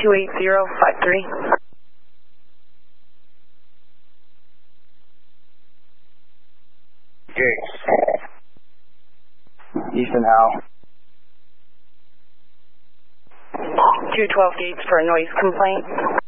28053. Gates. Easton Howe. 212 Gates for a noise complaint.